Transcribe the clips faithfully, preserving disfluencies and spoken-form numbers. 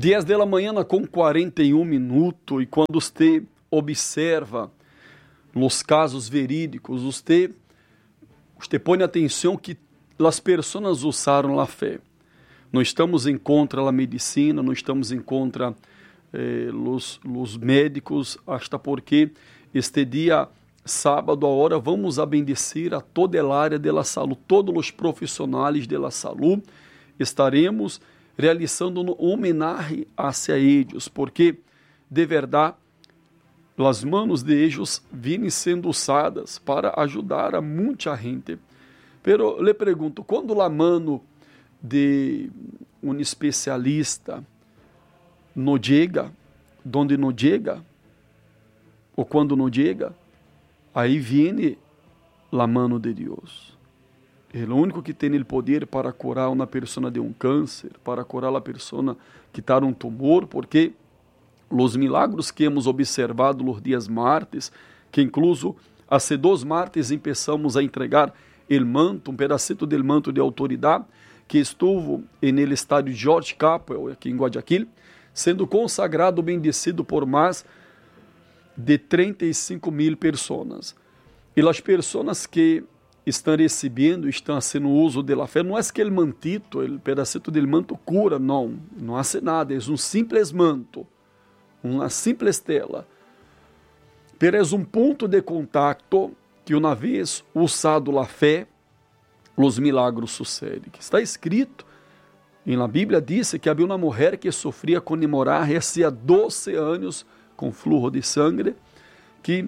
dez da manhã com quarenta e um minutos, e quando você observa os casos verídicos, você, você põe atenção que as pessoas usaram a fé. Não estamos em contra da medicina, não estamos em contra eh, os, os médicos, hasta porque este dia, sábado, agora, vamos a bendecir a toda a área da saúde, todos os profissionais da saúde, estaremos realizando uma homenagem hacia eles, porque, de verdade, as mãos de eles vêm sendo usadas para ajudar a muita gente. Pero le pergunto, quando a mano de um especialista não chega, donde não chega, ou quando não chega, aí vem a mano de Deus. É o único que tem o poder para curar uma pessoa de um câncer, para curar a pessoa que está um tumor, porque os milagros que hemos observado nos dias martes, que incluso há dois martes começamos a entregar o manto, um pedacito do manto de autoridade, que estuvo no estádio George Capwell, aqui em Guayaquil, sendo consagrado, bendecido por mais de trinta e cinco mil pessoas. E as pessoas que estão recebendo, estão fazendo uso da fé, não é que o mantito, o pedacito do manto cura, não, não hace nada, é um simples manto, uma simples tela, pero é um ponto de contato que uma vez usado a fé, os milagros sucedem. Está escrito, e na Bíblia diz que havia uma mulher que sofria com hemorragia há doze anos com flujo de sangue, que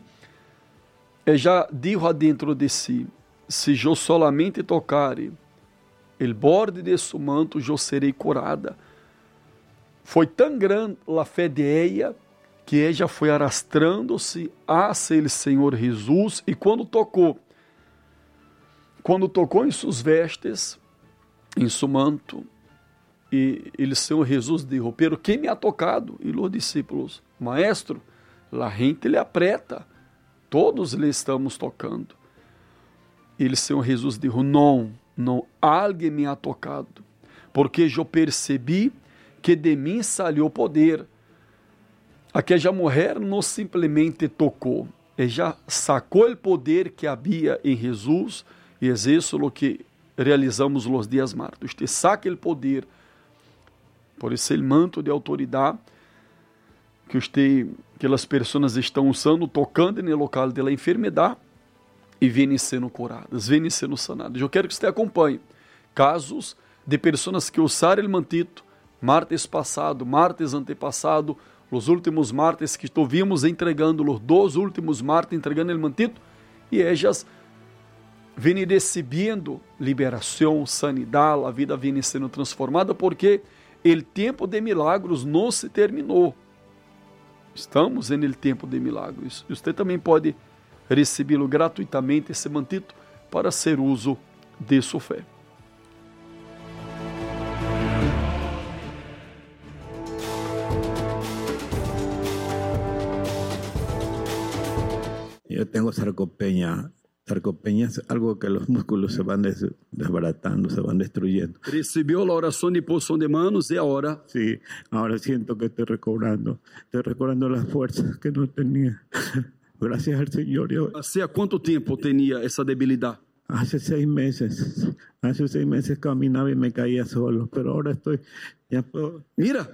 já dijo adentro de si, se eu solamente tocare o borde de seu manto, eu serei curada. Foi tão grande a fé de ela, que ela foi arrastrando-se hacia o Senhor Jesus, e quando tocou, quando tocou em suas vestes, em seu manto, e o Senhor Jesus disse, pero quem me ha tocado? E os discípulos, maestro, a gente lhe apreta, todos lhe estamos tocando. E o Senhor Jesus disse, não, não, alguém me ha tocado, porque eu percebi que de mim saiu poder. Aquela mulher não simplesmente tocou, ela sacou o poder que havia em Jesus, e é isso o que realizamos nos dias martes. Você saca o poder por esse manto de autoridade que você, que as pessoas estão usando, tocando no local da enfermidade, e vêm sendo curadas, vêm sendo sanadas. Eu quero que você acompanhe casos de pessoas que usaram o mantito martes passado, martes antepassado, os últimos martes que estivemos entregando, os dois últimos martes entregando o mantito, e elas vêm recebendo liberação, sanidade, a vida vem sendo transformada, porque o tempo de milagros não se terminou. Estamos no tempo de milagros. Você também pode recebê-lo gratuitamente, esse mantito, para ser uso de sua fé. Yo tengo sarcopenia. Sarcopenia es algo que los músculos se van des desbaratando, se van destruyendo. Recebeu a oração de posição de manos e agora? Sí, ahora siento que estoy recobrando. Estoy recobrando las fuerzas que no tenía. Gracias al Señor. Yo... ¿Hace cuánto tiempo tenía esa debilidad? Hace seis meses. Hace seis meses caminaba y me caía solo, pero ahora estoy... Ya puedo... Mira.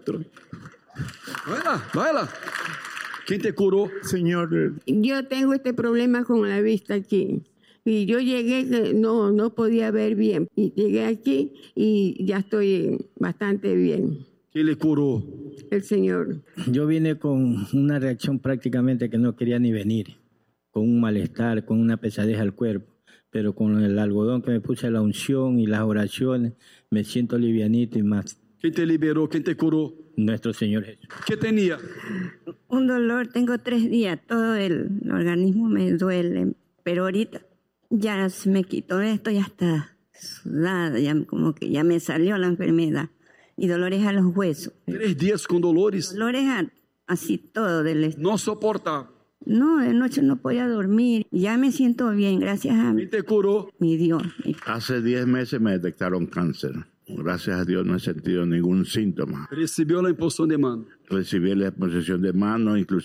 Vai lá, vai lá. ¿Quién te curó? Señor. Yo tengo este problema con la vista aquí. Y yo llegué, que no, no podía ver bien. Y llegué aquí y ya estoy bastante bien. ¿Quién le curó? El Señor. Yo vine con una reacción prácticamente que no quería ni venir. Con un malestar, con una pesadez al cuerpo. Pero con el algodón que me puse la unción y las oraciones, me siento livianito y más. ¿Quién te liberó? ¿Quién te curó? Nuestro Señor Jesús. ¿Qué tenía? Un dolor, tengo tres días, todo el organismo me duele, pero ahorita ya se me quitó esto, ya está sudada, ya como que ya me salió la enfermedad, y dolores a los huesos. Tres días con dolores. Dolores a, así todo del estómago. No soporta. No, de noche no podía dormir, ya me siento bien, gracias a ¿Quién te curó? mi Dios. Hace diez meses me detectaron cáncer. Gracias a Dios no he sentido ningún síntoma. Recibió la imposición de mano. Recibí la exposición de mano, inclusive